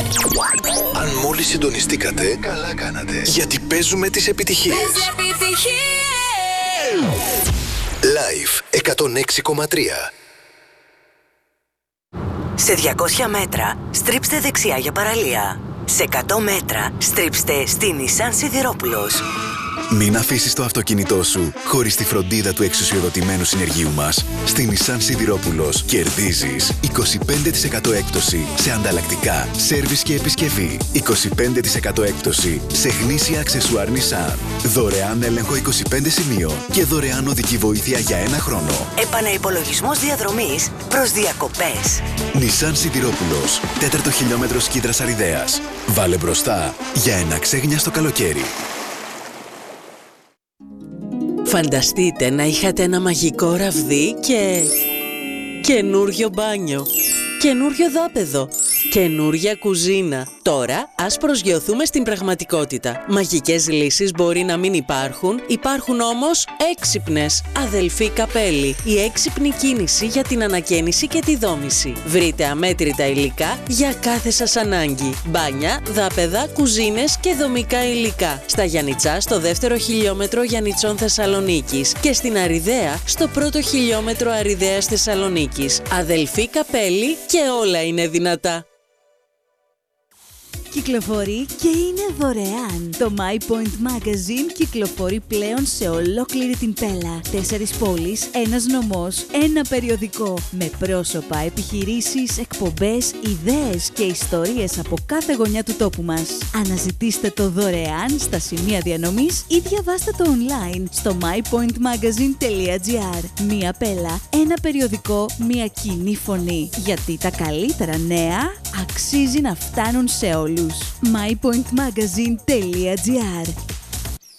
Αν μόλις συντονιστήκατε, καλά κάνατε. Γιατί παίζουμε τις επιτυχίες. Live 106,3. Σε 200 μέτρα, στρίψτε δεξιά για παραλία. Σε 100 μέτρα, στρίψτε στη Nissan Σιδηρόπουλος. Μην αφήσεις το αυτοκίνητό σου χωρίς τη φροντίδα του εξουσιοδοτημένου συνεργείου μας. Στη Nissan Σιδηρόπουλος κερδίζεις 25% έκπτωση σε ανταλλακτικά, σέρβις και επισκευή. 25% έκπτωση σε γνήσια αξεσουάρ Nissan. Δωρεάν έλεγχο 25 σημείων και δωρεάν οδική βοήθεια για 1 χρόνο. Επαναυπολογισμός διαδρομής προς διακοπές. Nissan Σιδηρόπουλος, 4ο χιλιόμετρο Σκύδρας Αριδέας. Βάλε μπροστά για ένα ξέγνιαστο καλοκαίρι. Φανταστείτε να είχατε ένα μαγικό ραβδί και καινούριο μπάνιο, καινούριο δάπεδο, καινούρια κουζίνα. Τώρα ας προσγειωθούμε στην πραγματικότητα. Μαγικές λύσεις μπορεί να μην υπάρχουν, υπάρχουν όμως έξυπνες. Αδελφή Καπέλη, η έξυπνη κίνηση για την ανακαίνιση και τη δόμηση. Βρείτε αμέτρητα υλικά για κάθε σας ανάγκη. Μπάνια, δάπεδα, κουζίνες και δομικά υλικά. Στα Γιαννιτσά, στο 2ο χιλιόμετρο Γιαννιτσών Θεσσαλονίκης και στην Αριδαία, στο 1ο χιλιόμετρο Αριδαίας Θεσσαλονίκης. Αδελφή Καπέλη και όλα είναι δυνατά. Κυκλοφορεί και είναι δωρεάν. Το My Point Magazine κυκλοφορεί πλέον σε ολόκληρη την Πέλα. 4 πόλεις, 1 νομός, 1 περιοδικό. Με πρόσωπα, επιχειρήσεις, εκπομπές, ιδέες και ιστορίες από κάθε γωνιά του τόπου μας. Αναζητήστε το δωρεάν στα σημεία διανομής ή διαβάστε το online στο mypointmagazine.gr. Μία Πέλα, 1 περιοδικό, μία κοινή φωνή. Γιατί τα καλύτερα νέα αξίζει να φτάνουν σε όλους. mypointmagazine.gr.